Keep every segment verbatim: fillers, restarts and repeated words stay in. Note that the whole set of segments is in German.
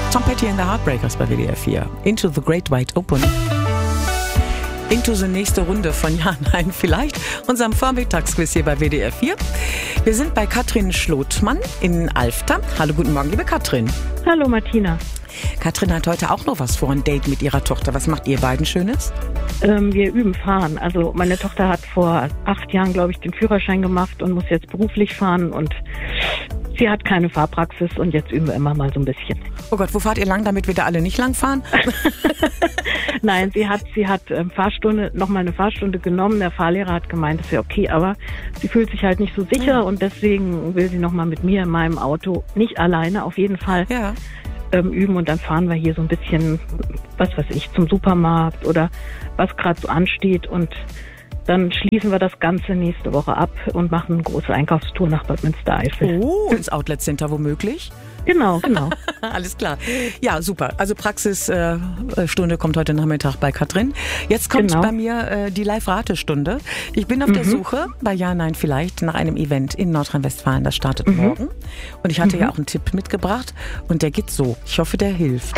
Tom Petty and the Heartbreakers bei W D R vier. Into the Great Wide Open. Into the nächste Runde von Ja, Nein, Vielleicht, unserem Vormittagsquiz hier bei W D R vier. Wir sind bei Katrin Schlotmann in Alfter. Hallo, guten Morgen, liebe Katrin. Hallo, Martina. Katrin hat heute auch noch was vor, ein Date mit ihrer Tochter. Was macht ihr beiden Schönes? Ähm, wir üben fahren. Also meine Tochter hat vor acht Jahren, glaube ich, den Führerschein gemacht und muss jetzt beruflich fahren. Und sie hat keine Fahrpraxis und jetzt üben wir immer mal so ein bisschen. Oh Gott, wo fahrt ihr lang, damit wir da alle nicht lang fahren? Nein, sie hat sie hat ähm, Fahrstunde, nochmal eine Fahrstunde genommen. Der Fahrlehrer hat gemeint, das wäre okay, aber sie fühlt sich halt nicht so sicher ja. und deswegen will sie nochmal mit mir in meinem Auto, nicht alleine, auf jeden Fall. Ja. Ähm, üben und dann fahren wir hier so ein bisschen, was weiß ich, zum Supermarkt oder was gerade so ansteht und dann schließen wir das Ganze nächste Woche ab und machen eine große Einkaufstour nach Bad Münstereifel. Oh, ins Outlet Center womöglich? Genau, genau. Alles klar. Ja, super. Also Praxisstunde äh, kommt heute Nachmittag bei Katrin. Jetzt kommt Genau. bei mir äh, die Live-Ratestunde. Ich bin auf Mhm. der Suche bei Ja, Nein, Vielleicht nach einem Event in Nordrhein-Westfalen. Das startet Mhm. morgen. Und ich hatte Mhm. ja auch einen Tipp mitgebracht und der geht so. Ich hoffe, der hilft.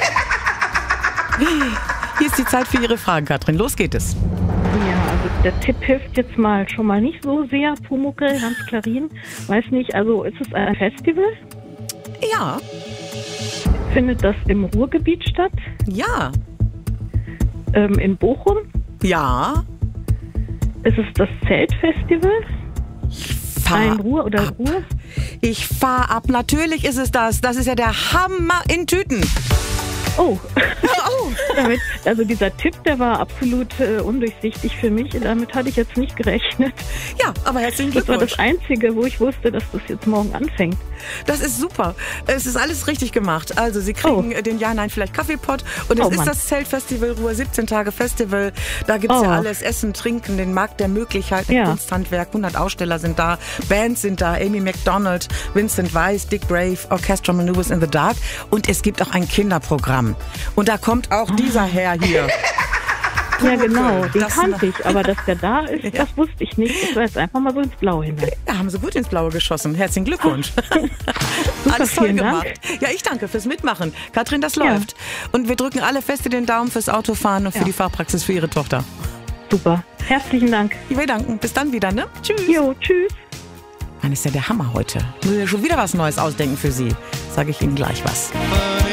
Hier ist die Zeit für Ihre Fragen, Katrin. Los geht es. Ja, also der Tipp hilft jetzt mal schon mal nicht so sehr. Pumuckl, Hans Klarin, weiß nicht, also ist es ein Festival? Ja. Findet das im Ruhrgebiet statt? Ja. Ähm, in Bochum? Ja. Ist es das Zeltfestival? Fahr Ein Ruhr oder ab. Ruhr? Ich fahr ab. Natürlich ist es das. Das ist ja der Hammer in Tüten. Oh. Oh. Damit, also dieser Tipp, der war absolut äh, undurchsichtig für mich. Damit hatte ich jetzt nicht gerechnet. Ja, aber herzlichen Das war Glückwunsch. das Einzige, wo ich wusste, dass das jetzt morgen anfängt. Das ist super. Es ist alles richtig gemacht. Also Sie kriegen Oh. den Ja, Nein, Vielleicht Kaffeepot. Und es Oh, ist Mann. das Zeltfestival Ruhr, siebzehn Tage Festival. Da gibt's Oh. ja alles, Essen, Trinken, den Markt der Möglichkeiten, Ja. Kunsthandwerk, hundert Aussteller sind da, Bands sind da, Amy Macdonald, Vincent Weiss, Dick Brave, Orchestral Maneuvers in the Dark. Und es gibt auch ein Kinderprogramm. Und da kommt auch dieser Herr hier. Ja, genau, den Das kannte ich. Aber dass der da ist, Ja. das wusste ich nicht. Ich war jetzt einfach mal so ins Blaue hinein. Ja, haben Sie gut ins Blaue geschossen. Herzlichen Glückwunsch. Alles toll vielen gemacht. Dank. Ja, ich danke fürs Mitmachen. Katrin, das Ja. läuft. Und wir drücken alle feste den Daumen fürs Autofahren und für Ja. die Fahrpraxis für Ihre Tochter. Super. Herzlichen Dank. Wir danken. Bis dann wieder, ne? Tschüss. Jo, tschüss. Mann, ist ja der Hammer heute. Muss ich ja schon wieder was Neues ausdenken für Sie. Sage ich Ihnen gleich was.